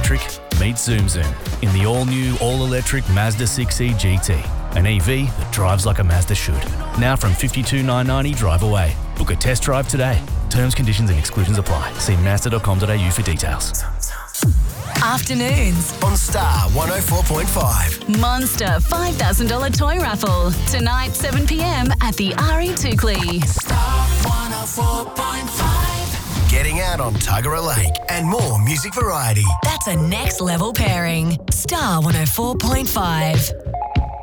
electric? Meet Zoom Zoom in the all-new, all-electric Mazda 6e GT, an EV that drives like a Mazda should. Now from $52,990 drive away. Book a test drive today. Terms, conditions and exclusions apply. See mazda.com.au for details. Afternoons on Star 104.5. Monster $5,000 toy raffle. Tonight, 7 p.m. at the RE Toukley. Star 104.5. Getting out on Tuggerah Lake and more music variety. That's a next level pairing. Star 104.5.